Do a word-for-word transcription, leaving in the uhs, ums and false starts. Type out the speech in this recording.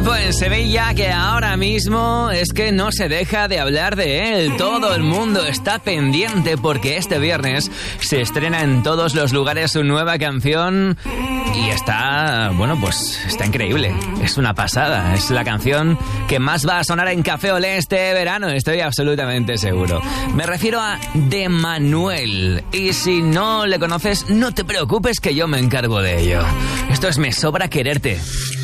tiempo en Sevilla que ahora mismo es que no se deja de hablar de él. Todo el mundo está pendiente porque este viernes se estrena en todos los lugares su nueva canción y está, bueno, pues está increíble. Es una pasada. Es la canción que más va a sonar en Café Olé este verano, estoy absolutamente seguro. Me refiero a De Manuel. Y si no le conoces, no te preocupes que yo me encargo de ello. Esto es Me Sobra Quererte.